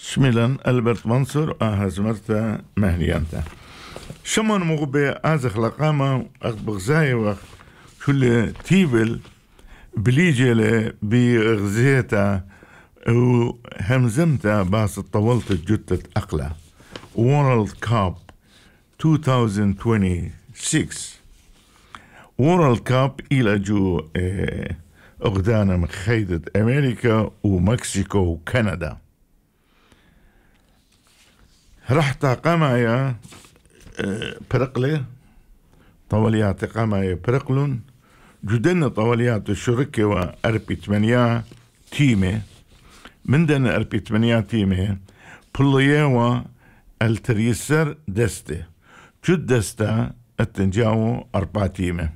شميلان ألبرت منصور هزمرتا مهنيانتا شمان مغبي آزخ لقامة بغزاي وقت كل تيبل بليجيلة بغزيتا وهمزمتا باس طولت جتة أقلة World Cup 2026 World Cup إلى جو أغدانا مخيدة أمريكا ومكسيكو وكندا رحت قمايا برقلة طوليات قمايا برقلون جدنا طوليات الشركة وأربي 8 تيمة من دن أربي 8 تيمة بليوا التريسر دستة جد دستة التنجاو 4 تيمة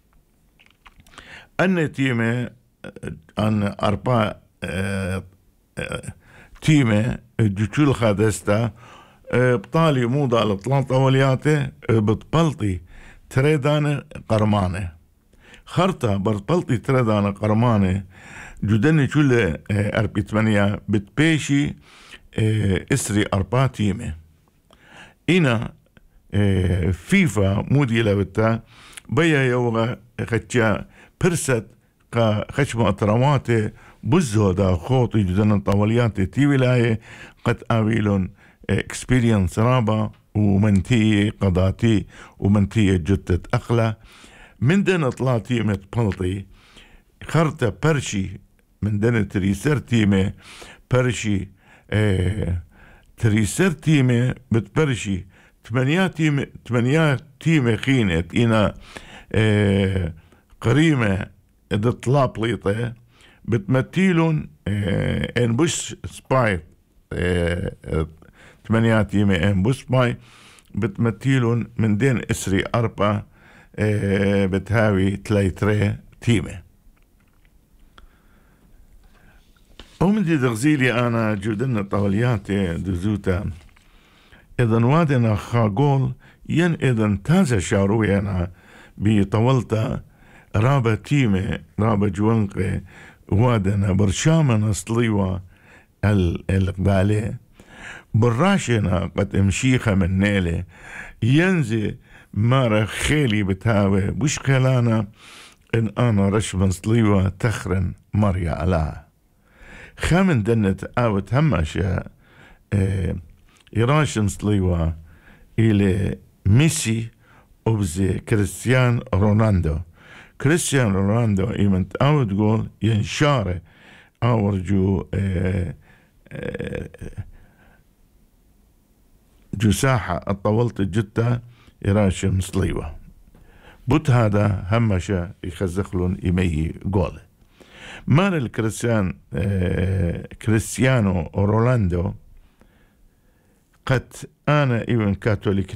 أن تيمة أن 4 تيمة جتول خادستا بطالي موضة الطلان طولياته بتبلطي تريدانة قرمانة خرطة بتبلطي تريدانة قرمانة جدني كل أربي 8 بتبيشي إسري 4 تيمة إنا فيفا مودي لبتا بيا يوغا خدشا برست خشمة أطراماتي بزو دا خوطي جدن طولياتي تي ولاية قد آويلون اكسبيرينس رابا ومنتية قضاتي ومنتية جتة أقلة من دن طلا تيمة بلطي خرطة برشي من دن تريسر تيمة برشي تريسر تيمة بتبرشي 8 تيمة خينت إنا قريمة إذا طلا بليطة بتمثيلون ان بوش سباي 8 تيمة ان بوش سباي بتمثيلون من دين اسري 4 بتهاوي 3 تيمة ومن دي دغزيلي انا جودنا طولياتي دزوتا اذن وادنا خاقول ين اذن تازا شاروي انا بطولتا رابا تيمة رابا جوانقي وادنا برشامنا صليوة القبالة براشنا قد امشيخة من نيلة ينزي مارا خيلي بتاوي وش خلانا ان انا رشبن صليوة تخرن مريا على خامن دنت اوت هماشا يراشن صليوة الى ميسي وبزي كريستيان رونالدو كريستيان رونالدو إيمنت أو تقول ينشاره أورجو جو ساحة الطولت جدة يراشم صليوة بوت هذا همشا يخزخلون إيمي قوله مال كريستيانو رونالدو قد أنا إيمن كاثوليك